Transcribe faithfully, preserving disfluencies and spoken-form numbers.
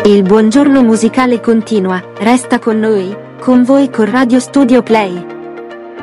Il buongiorno musicale continua, resta con noi, con voi con Radio Studio Play.